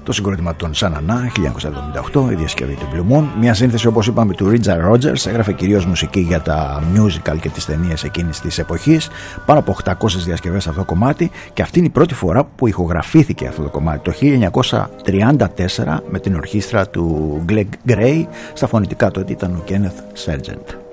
το συγκρότημα των Σανανά, 1978, η διασκευή του Blue Moon. Μια σύνθεση, όπως είπαμε, του Richard Rogers. Έγραφε κυρίως μουσική για τα musical και τις ταινίες εκείνης της εποχής. Πάνω από 800 διασκευές αυτό το κομμάτι, και αυτή είναι η πρώτη φορά που ηχογραφήθηκε αυτό το κομμάτι, το 1934, με την ορχήστρα του Glenn Gray. Στα φωνητικά τότε ήταν ο Kenneth Sargent.